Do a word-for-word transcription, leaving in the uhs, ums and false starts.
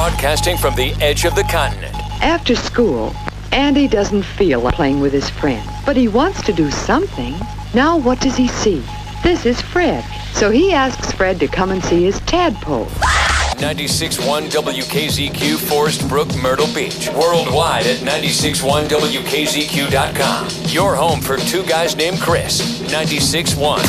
Broadcasting from the edge of the continent. After school, Andy doesn't feel like playing with his friends, but he wants to do something. Now what does he see? This is Fred. So he asks Fred to come and see his tadpole. ninety-six point one W K Z Q, Forest Brook, Myrtle Beach. Worldwide at ninety-six point one W K Z Q dot com. Your home for two guys named Chris. ninety-six point one.